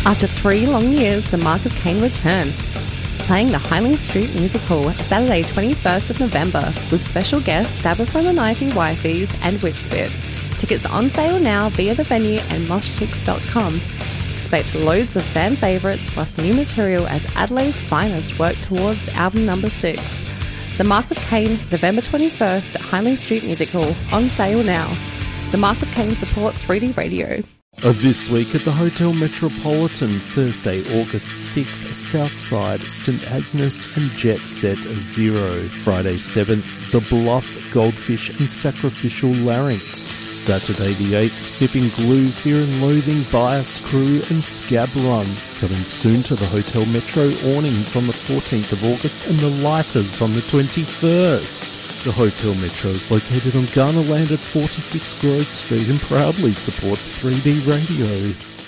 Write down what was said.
After 3 long years, the Mark of Cain return, playing the Highland Street Musical Saturday 21st of November with special guests Stabber the Knifey Wifeys and Witchspit. Tickets on sale now via the venue and moshchicks.com. Expect loads of fan favourites plus new material as Adelaide's finest work towards album number 6. The Mark of Cain, November 21st at Highland Street Musical, on sale now. The Mark of Cain support 3D Radio. This week at the Hotel Metropolitan, Thursday, August 6th, Southside, St Agnes and Jet Set 0. Friday 7th, The Bluff, Goldfish and Sacrificial Larynx. Saturday the 8th, Sniffing Glue, Fear and Loathing, Bias Crew and Scab Run. Coming soon to the Hotel Metro awnings on the 14th of August and the Lighters on the 21st. The Hotel Metro is located on Garnerland at 46 Grove Street and proudly supports 3D Radio.